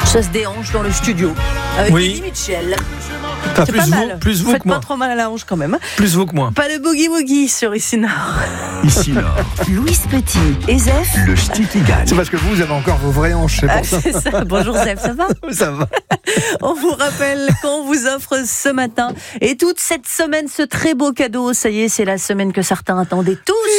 Ça se déhanche dans le studio avec Eddie Mitchell. Enfin, c'est pas mal. Plus vous Faites que moi. pas trop mal à la hanche quand même. Plus vous que moi. Pas de boogie-woogie sur Ici Nord. Ici Nord. Louise Petit et Zef. Le ch'ti qui gagne. C'est parce que vous avez encore vos vraies hanches, c'est pour ça. C'est ça. Bonjour Zef, ça va? Ça va. On vous rappelle qu'on vous offre ce matin et toute cette semaine ce très beau cadeau. Ça y est, c'est la semaine que certains attendaient tous.